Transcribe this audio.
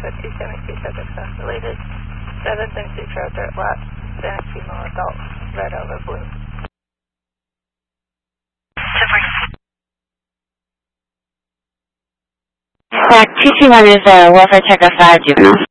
272 Texas, deleted 772 Trail Dirt Lap, Hispanic female adult, red over blue. 221 is Welfare Check of 5 juvenile.